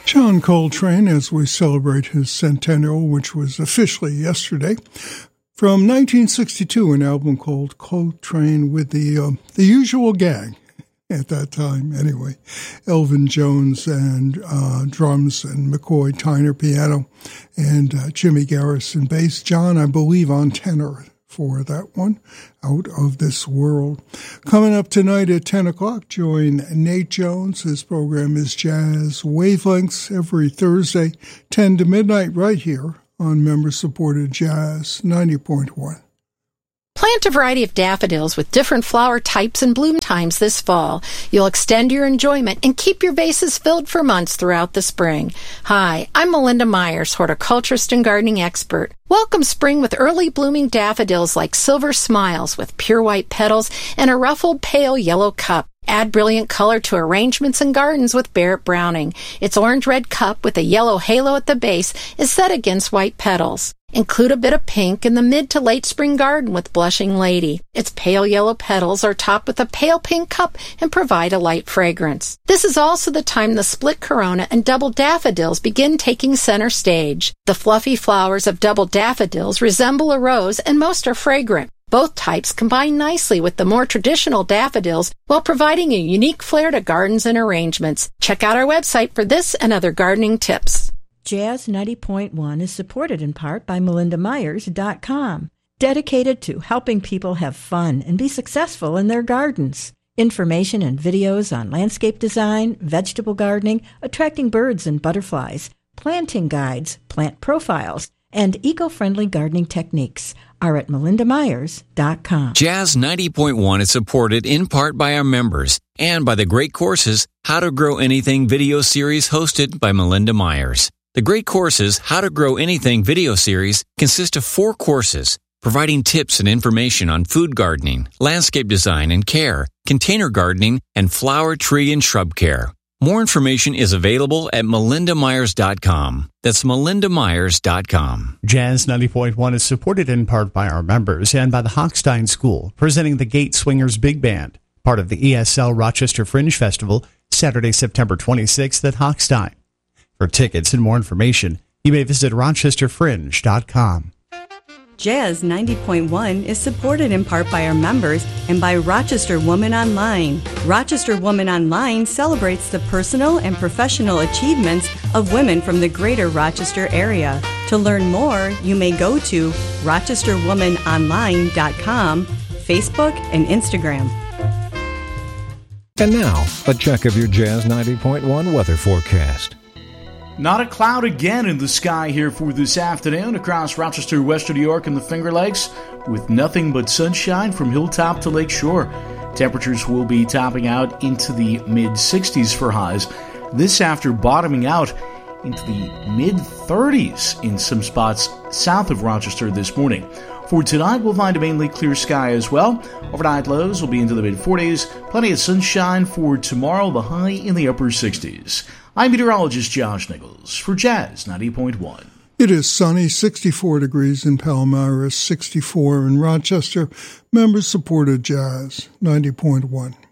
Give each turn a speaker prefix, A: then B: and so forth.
A: John Coltrane, as we celebrate his centennial, which was officially yesterday, from 1962, an album called Coltrane with the usual gang at that time, anyway. Elvin Jones and drums, and McCoy Tyner piano, and Jimmy Garrison bass. John, I believe, on tenor for that one, Out of This World. Coming up tonight at 10 o'clock, join Nate Jones. His program is Jazz Wavelengths every Thursday, 10 to midnight, right here on member-supported Jazz 90.1.
B: Plant a variety of daffodils with different flower types and bloom times this fall. You'll extend your enjoyment and keep your vases filled for months throughout the spring. Hi, I'm Melinda Myers, horticulturist and gardening expert. Welcome spring with early blooming daffodils like Silver Smiles with pure white petals and a ruffled pale yellow cup. Add brilliant color to arrangements and gardens with Barrett Browning. Its orange-red cup with a yellow halo at the base is set against white petals. Include a bit of pink in the mid to late spring garden with Blushing Lady. Its pale yellow petals are topped with a pale pink cup and provide a light fragrance. This is also the time the split corona and double daffodils begin taking center stage. The fluffy flowers of double daffodils resemble a rose and most are fragrant. Both types combine nicely with the more traditional daffodils while providing a unique flair to gardens and arrangements. Check out our website for this and other gardening tips.
C: Jazz 90.1 is supported in part by MelindaMyers.com, dedicated to helping people have fun and be successful in their gardens. Information and videos on landscape design, vegetable gardening, attracting birds and butterflies, planting guides, plant profiles, and eco-friendly gardening techniques are at MelindaMyers.com.
D: Jazz 90.1 is supported in part by our members and by the great courses How to Grow Anything video series hosted by Melinda Myers. The Great Courses How to Grow Anything video series consist of 4 courses providing tips and information on food gardening, landscape design and care, container gardening, and flower, tree, and shrub care. More information is available at MelindaMyers.com. That's MelindaMyers.com.
E: Jazz 90.1 is supported in part by our members and by the Hochstein School, presenting the Gate Swingers Big Band, part of the ESL Rochester Fringe Festival, Saturday, September 26th at Hochstein. For tickets and more information, you may visit rochesterfringe.com.
F: Jazz 90.1 is supported in part by our members and by Rochester Woman Online. Rochester Woman Online celebrates the personal and professional achievements of women from the greater Rochester area. To learn more, you may go to rochesterwomanonline.com, Facebook, and Instagram.
G: And now, a check of your Jazz 90.1 weather forecast.
H: Not a cloud again in the sky here for this afternoon across Rochester, Western New York, and the Finger Lakes, with nothing but sunshine from hilltop to lakeshore. Temperatures will be topping out into the mid-60s for highs. This after bottoming out into the mid-30s in some spots south of Rochester this morning. For tonight, we'll find a mainly clear sky as well. Overnight lows will be into the mid-40s. Plenty of sunshine for tomorrow, the high in the upper 60s. I'm meteorologist Josh Nichols for Jazz 90.1.
A: It is sunny, 64 degrees in Palmyra, 64 in Rochester. Members-supported Jazz 90.1.